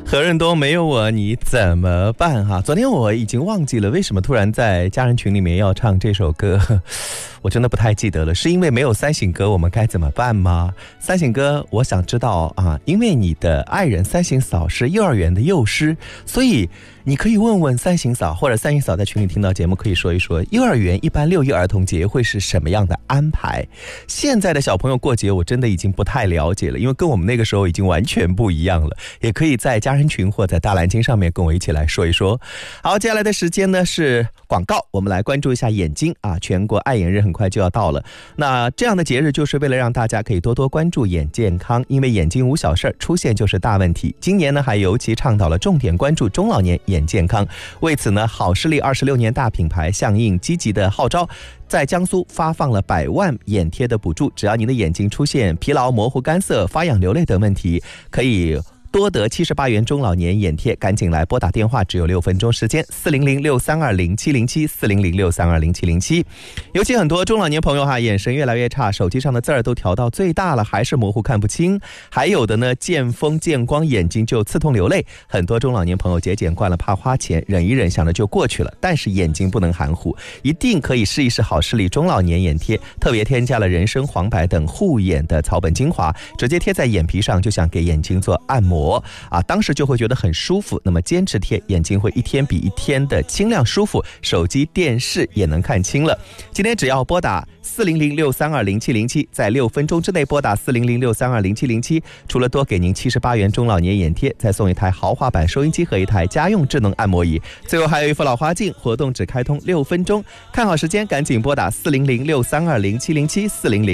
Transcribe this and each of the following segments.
何润东没有我你怎么办哈？昨天我已经忘记了为什么突然在家人群里面要唱这首歌，我真的不太记得了。是因为没有三省歌我们该怎么办吗？三省歌我想知道啊，因为你的爱人三省嫂是幼儿园的幼师，所以你可以问问三省嫂，或者三省嫂在群里听到节目可以说一说幼儿园一般六一儿童节会是什么样的安排。现在的小朋友过节我真的已经不太了解了，因为跟我们那个时候已经完全不一样了。也可以在家人群或在大蓝鲸上面跟我一起来说一说。好，接下来的时间呢是广告，我们来关注一下眼睛啊，全国爱眼日很快就要到了。那这样的节日就是为了让大家可以多多关注眼健康，因为眼睛无小事，出现就是大问题。今年呢还尤其倡导了重点关注中老年眼健康，为此呢好视力26年大品牌响应积极的号召，在江苏发放了100万眼贴的补助，只要您的眼睛出现疲劳、模糊、干涩、发痒、流泪等问题，可以多得78元中老年眼贴，赶紧来拨打电话，只有6分钟时间，400-632-0707 400-632-0707。尤其很多中老年朋友眼神越来越差，手机上的字儿都调到最大了，还是模糊看不清，还有的呢见风见光眼睛就刺痛流泪。很多中老年朋友节俭惯了，怕花钱，忍一忍想着就过去了，但是眼睛不能含糊，一定可以试一试好视力中老年眼贴，特别添加了人参、黄柏等护眼的草本精华，直接贴在眼皮上，就像给眼睛做按摩当时就会觉得很舒服。那么坚持贴，眼睛会一天比一天的清亮舒服，手机电视也能看清了。今天只要拨打400-632-0707，在6分钟之内拨打400-632-0707，除了多给您78元中老年眼贴，再送一台豪华版收音机和一台家用智能按摩仪，最后还有一副老花镜。活动只开通6分钟，看好时间赶紧拨打400-632-0707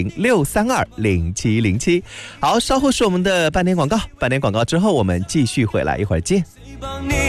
400-632-0707。好，稍后是我们的半点广告，半点广告之后我们继续回来，一会儿见。